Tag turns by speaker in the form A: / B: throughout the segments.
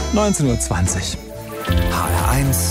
A: 19:20 Uhr.
B: HR1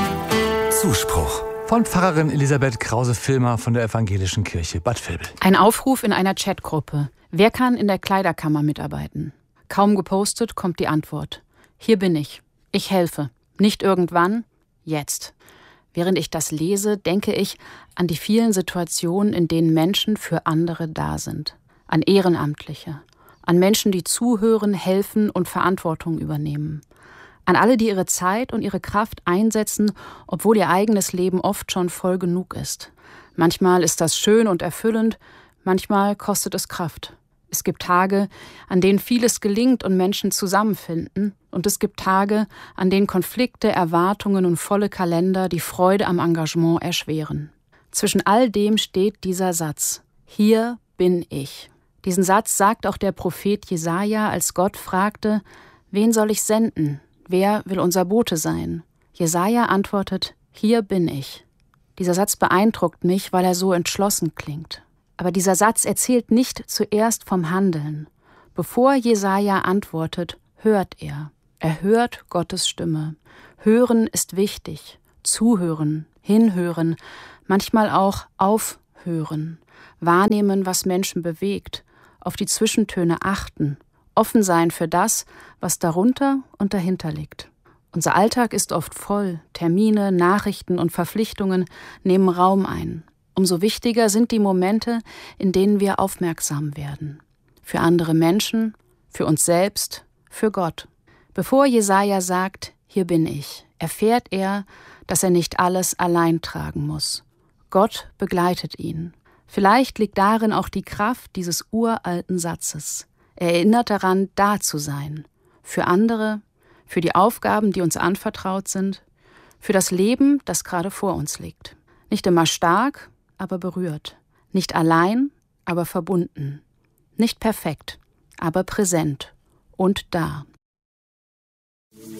B: Zuspruch.
A: Von Pfarrerin Elisabeth Krause-Vilmer von der Evangelischen Kirche Bad Vilbel.
C: Ein Aufruf in einer Chatgruppe. Wer kann in der Kleiderkammer mitarbeiten? Kaum gepostet, kommt die Antwort. Hier bin ich. Ich helfe. Nicht irgendwann, jetzt. Während ich das lese, denke ich an die vielen Situationen, in denen Menschen für andere da sind. An Ehrenamtliche. An Menschen, die zuhören, helfen und Verantwortung übernehmen. An alle, die ihre Zeit und ihre Kraft einsetzen, obwohl ihr eigenes Leben oft schon voll genug ist. Manchmal ist das schön und erfüllend, manchmal kostet es Kraft. Es gibt Tage, an denen vieles gelingt und Menschen zusammenfinden. Und es gibt Tage, an denen Konflikte, Erwartungen und volle Kalender die Freude am Engagement erschweren. Zwischen all dem steht dieser Satz: Hier bin ich. Diesen Satz sagt auch der Prophet Jesaja, als Gott fragte: Wen soll ich senden? Wer will unser Bote sein? Jesaja antwortet: Hier bin ich. Dieser Satz beeindruckt mich, weil er so entschlossen klingt. Aber dieser Satz erzählt nicht zuerst vom Handeln. Bevor Jesaja antwortet, hört er. Er hört Gottes Stimme. Hören ist wichtig. Zuhören, hinhören, manchmal auch aufhören. Wahrnehmen, was Menschen bewegt. Auf die Zwischentöne achten. Offen sein für das, was darunter und dahinter liegt. Unser Alltag ist oft voll. Termine, Nachrichten und Verpflichtungen nehmen Raum ein. Umso wichtiger sind die Momente, in denen wir aufmerksam werden. Für andere Menschen, für uns selbst, für Gott. Bevor Jesaja sagt, hier bin ich, erfährt er, dass er nicht alles allein tragen muss. Gott begleitet ihn. Vielleicht liegt darin auch die Kraft dieses uralten Satzes. Er erinnert daran, da zu sein. Für andere, für die Aufgaben, die uns anvertraut sind, für das Leben, das gerade vor uns liegt. Nicht immer stark, aber berührt. Nicht allein, aber verbunden. Nicht perfekt, aber präsent und da.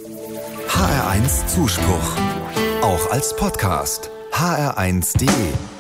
B: HR1 Zuspruch. Auch als Podcast. hr1.de